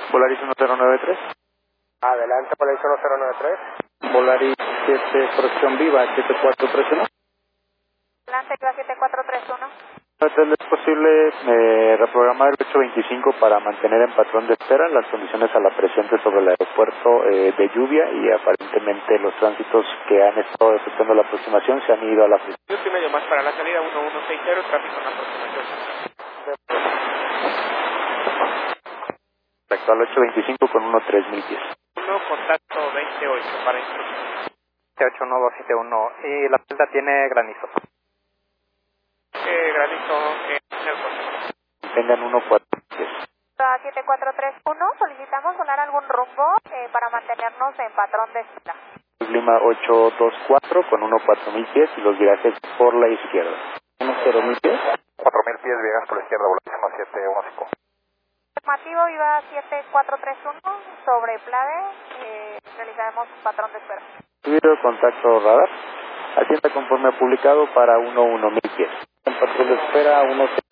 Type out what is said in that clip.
Volaris 1093. Adelante, Volaris 1093. Volaris 7, corrección Viva 7431. Adelante, Viva 7431. ¿Es posible reprogramar el 825 para mantener en patrón de espera las condiciones a la presente sobre el aeropuerto de lluvia y aparentemente los tránsitos que han estado efectuando la aproximación se han ido a la frente? Minuto y medio más para la salida 1160, tráfico en aproximación. Respecto al 825 con 13000 pies. 1, contacto 28 para instrucción. 89271 y la celda tiene granizo. Granizo en el coche. Tengan 140 pies. 7431, solicitamos volar algún rumbo para mantenernos en patrón de espera. Lima 824 con 14000 pies y los virajes por la izquierda. 10000 pies. 4000 pies, viegas por la izquierda, Volaris 715. Afirmativo, Viva 7431, sobre Plade, realizaremos patrón de espera. Video contacto radar. Hacienda conforme publicado para 11000 pies. En patrón de espera 1